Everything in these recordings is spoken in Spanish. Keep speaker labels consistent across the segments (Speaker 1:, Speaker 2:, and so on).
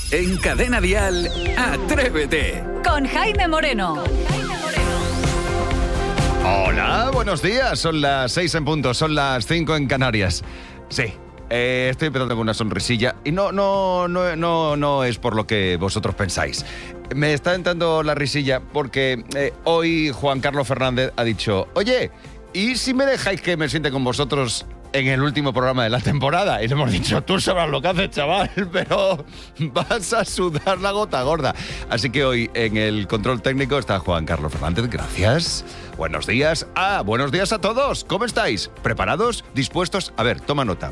Speaker 1: En Cadena Dial, Atrévete.
Speaker 2: Con Jaime Moreno.
Speaker 3: Hola, buenos días. Son las 6 en punto, son las 5 en Canarias. Sí, estoy empezando con una sonrisilla y no es por lo que vosotros pensáis. Me está entrando la risilla porque hoy Juan Carlos Fernández ha dicho: oye, ¿y si me dejáis que me siente con vosotros en el último programa de la temporada? Y le hemos dicho: tú sabrás lo que haces, chaval, pero vas a sudar la gota gorda. Así que hoy en el control técnico está Juan Carlos Fernández. Gracias. Buenos días. Buenos días a todos. ¿Cómo estáis? ¿Preparados? ¿Dispuestos? A ver, toma nota.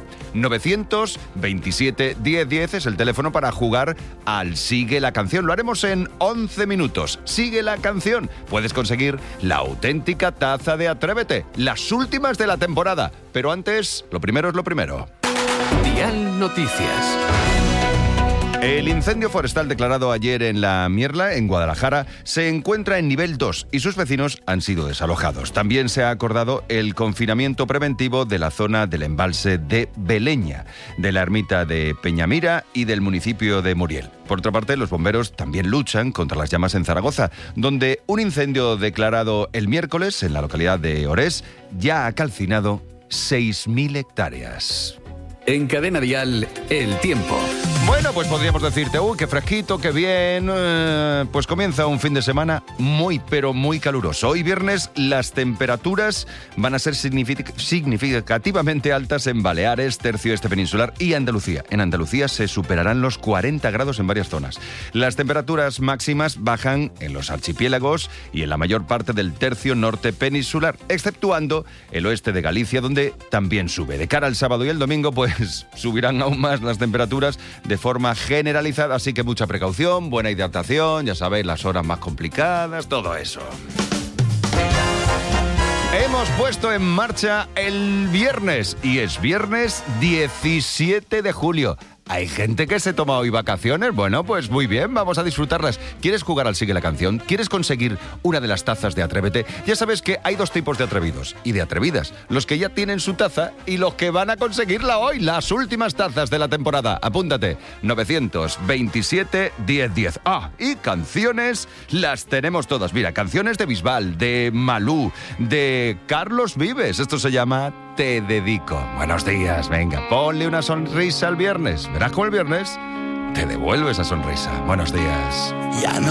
Speaker 3: 927 1010 es el teléfono para jugar al Sigue la Canción. Lo haremos en 11 minutos. Sigue la canción. Puedes conseguir la auténtica taza de Atrévete, las últimas de la temporada. Pero antes, lo primero es lo primero.
Speaker 1: Dial Noticias.
Speaker 3: El incendio forestal declarado ayer en La Mierla, en Guadalajara, se encuentra en nivel 2 y sus vecinos han sido desalojados. También se ha acordado el confinamiento preventivo de la zona del embalse de Beleña, de la ermita de Peñamira y del municipio de Muriel. Por otra parte, los bomberos también luchan contra las llamas en Zaragoza, donde un incendio declarado el miércoles en la localidad de Orés ya ha calcinado 6.000 hectáreas.
Speaker 1: En Cadena Dial, el tiempo.
Speaker 3: Bueno, pues podríamos decirte, qué fresquito, qué bien. Pues comienza un fin de semana muy, pero muy caluroso. Hoy viernes las temperaturas van a ser significativamente altas en Baleares, tercio este peninsular y Andalucía. En Andalucía se superarán los 40 grados en varias zonas. Las temperaturas máximas bajan en los archipiélagos y en la mayor parte del tercio norte peninsular, exceptuando el oeste de Galicia, donde también sube. De cara al sábado y el domingo, pues subirán aún más las temperaturas de forma generalizada, así que mucha precaución, buena hidratación, ya sabéis, las horas más complicadas, todo eso. Hemos puesto en marcha el viernes y es viernes 17 de julio. ¿Hay gente que se toma hoy vacaciones? Bueno, pues muy bien, vamos a disfrutarlas. ¿Quieres jugar al Sigue la Canción? ¿Quieres conseguir una de las tazas de Atrévete? Ya sabes que hay dos tipos de atrevidos y de atrevidas. Los que ya tienen su taza y los que van a conseguirla hoy. Las últimas tazas de la temporada. Apúntate. 927 1010. Y canciones las tenemos todas. Mira, canciones de Bisbal, de Malú, de Carlos Vives. Esto se llama Te Dedico. Buenos días, venga, ponle una sonrisa al viernes. Verás cómo el viernes te devuelve esa sonrisa. Buenos días.
Speaker 4: Ya no